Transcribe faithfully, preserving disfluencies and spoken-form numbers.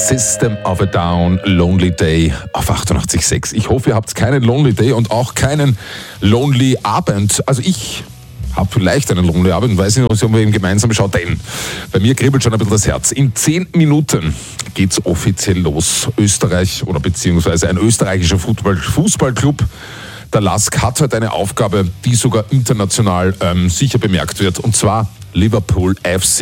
System of a Down, Lonely Day auf achtundachtzig Komma sechs. Ich hoffe, ihr habt keinen Lonely Day und auch keinen Lonely Abend. Also ich habe vielleicht einen Lonely Abend, weiß nicht, ob wir ihn gemeinsam schauen, denn bei mir kribbelt schon ein bisschen das Herz. In zehn Minuten geht's offiziell los. Österreich oder beziehungsweise ein österreichischer Fußball, Fußballclub, der LASK, hat heute eine Aufgabe, die sogar international ähm, sicher bemerkt wird, und zwar Liverpool F C.